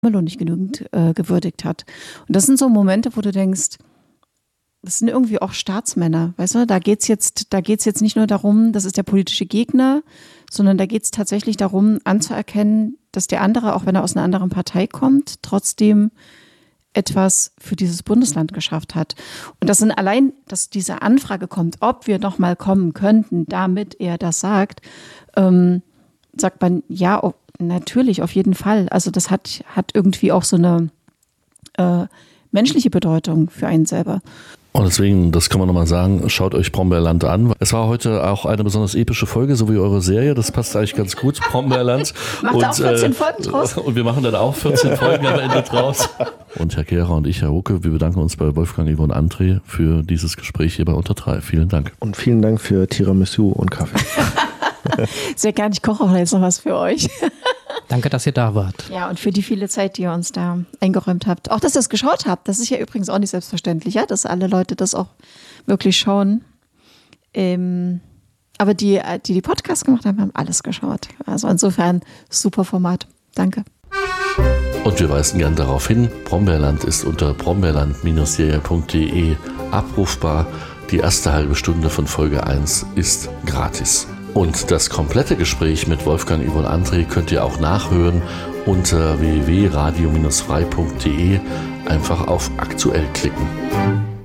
Ramelow nicht genügend gewürdigt hat. Und das sind so Momente, wo du denkst, das sind irgendwie auch Staatsmänner, weißt du? Da geht's jetzt nicht nur darum, das ist der politische Gegner, sondern da geht's tatsächlich darum, anzuerkennen, dass der andere, auch wenn er aus einer anderen Partei kommt, trotzdem etwas für dieses Bundesland geschafft hat. Und das sind allein, dass diese Anfrage kommt, ob wir noch mal kommen könnten, damit er das sagt, sagt man, ja, natürlich, auf jeden Fall. Also das hat irgendwie auch so eine menschliche Bedeutung für einen selber. Und deswegen, das kann man nochmal sagen, schaut euch Brombeerland an. Es war heute auch eine besonders epische Folge, so wie eure Serie. Das passt eigentlich ganz gut, Brombeerland. Macht auch 14 Folgen draus. Und wir machen dann auch 14 Folgen am Ende draus. Und Herr Kehrer und ich, Herr Rucke, wir bedanken uns bei Wolfgang, Ivo und André für dieses Gespräch hier bei Unter 3. Vielen Dank. Und vielen Dank für Tiramisu und Kaffee. Sehr gerne, ich koche auch jetzt noch was für euch. Danke, dass ihr da wart. Ja, und für die viele Zeit, die ihr uns da eingeräumt habt. Auch, dass ihr es geschaut habt, das ist ja übrigens auch nicht selbstverständlich, ja, dass alle Leute das auch wirklich schauen. Aber die Podcasts gemacht haben, haben alles geschaut. Also insofern, super Format. Danke. Und wir weisen gern darauf hin, Brombeerland ist unter brombeerland-serie.de abrufbar. Die erste halbe Stunde von Folge 1 ist gratis. Und das komplette Gespräch mit Wolfgang, Ivo und André könnt ihr auch nachhören unter www.radio-frei.de. Einfach auf aktuell klicken.